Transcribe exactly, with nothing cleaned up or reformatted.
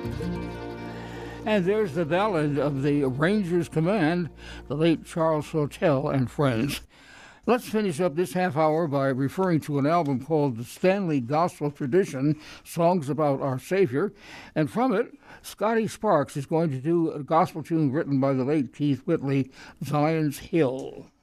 And there's the ballad of the Ranger's Command, the late Charles Sautel and Friends. Let's finish up this half hour by referring to an album called The Stanley Gospel Tradition, Songs About Our Savior. And from it, Scotty Sparks is going to do a gospel tune written by the late Keith Whitley, Zion's Hill.